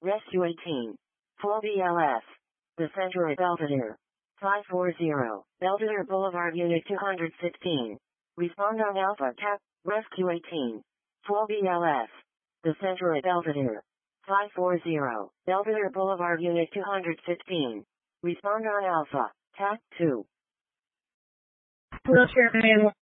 Rescue 18. Full BLS. The center at Belvedere. 540. Belvedere Boulevard Unit 216. Respond on Alpha TAP. Rescue 18. Full BLS. The center at Belvedere. 540. Belvedere Boulevard Unit 215. Respond on Alpha TAP 2. Wheelchair manual.